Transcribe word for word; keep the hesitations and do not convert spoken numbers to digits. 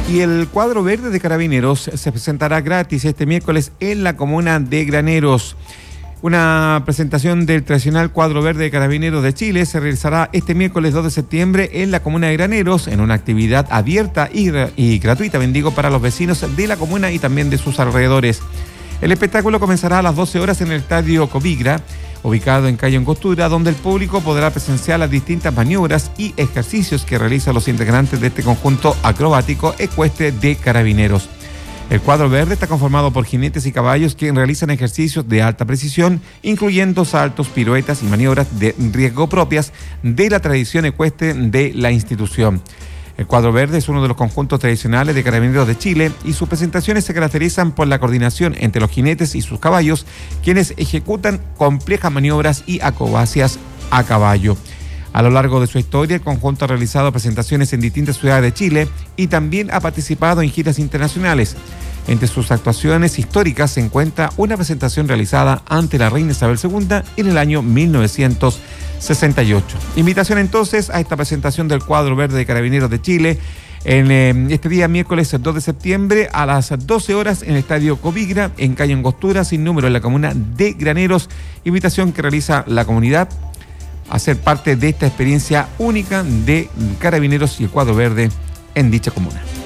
Y el cuadro verde de Carabineros se presentará gratis este miércoles en la comuna de Graneros. Una presentación del tradicional cuadro verde de Carabineros de Chile se realizará este miércoles dos de septiembre en la comuna de Graneros, en una actividad abierta y, y gratuita, bendigo, para los vecinos de la comuna y también de sus alrededores. El espectáculo comenzará a las doce horas en el Estadio Covigra, ubicado en calle Angostura, donde el público podrá presenciar las distintas maniobras y ejercicios que realizan los integrantes de este conjunto acrobático ecuestre de Carabineros. El cuadro verde está conformado por jinetes y caballos que realizan ejercicios de alta precisión, incluyendo saltos, piruetas y maniobras de riesgo propias de la tradición ecuestre de la institución. El cuadro verde es uno de los conjuntos tradicionales de Carabineros de Chile y sus presentaciones se caracterizan por la coordinación entre los jinetes y sus caballos, quienes ejecutan complejas maniobras y acrobacias a caballo. A lo largo de su historia, el conjunto ha realizado presentaciones en distintas ciudades de Chile y también ha participado en giras internacionales. Entre sus actuaciones históricas se encuentra una presentación realizada ante la reina Isabel segunda en el año mil novecientos sesenta y ocho. Invitación entonces a esta presentación del cuadro verde de Carabineros de Chile en eh, este día miércoles dos de septiembre a las doce horas en el Estadio Covigra, en calle Angostura, sin número, en la comuna de Graneros. Invitación que realiza la comunidad a ser parte de esta experiencia única de Carabineros y el cuadro verde en dicha comuna.